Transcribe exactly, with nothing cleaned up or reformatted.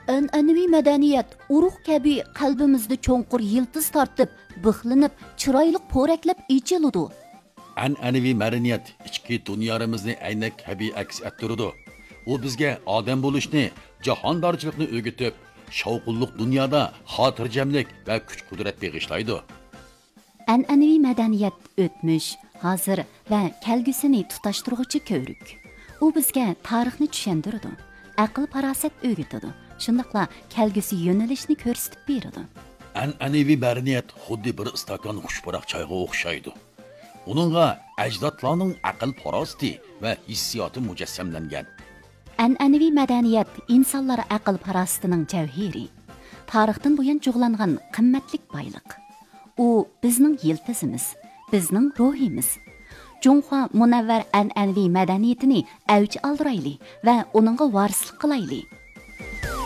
An'anaviy madaniyat urug' kabi qalbimizda cho'nqur yiltiz tortib, bixlinib, chiroyli po'raklab ichiladi. An'anaviy madaniyat ichki dunyamizni aynak kabi aks ettiradi. U bizga odam bo'lishni, jahondorchilikni o'rgatib, shovqinliq dunyoda xotirjamlik va kuch-qudrat beg'ishlaydi. An'anaviy madaniyat o'tmish, hozir va kelgusini tutashtiruvchi ko'rik. U bizga tarixni tushuntiradi, aql-farosat o'rgatadi. Shundaqla kelgusi yo'nalishni ko'rsatib beradi. An'anaviy madaniyat xuddi bir stakan xushbaroq choyga o'xshaydi. Uningga ajdodlarning aql-farosati va hissiyoti mujassamlangan. An'anaviy madaniyat insonlar aql-farosatining javhiri. Tarixdan buyon jug'langan qimmatli boyliq. U bizning yiltizimiz, bizning ruhimiz. Junxo munavvar an'anaviy madaniyatini avj oldirayli va uningga varislik qilayli.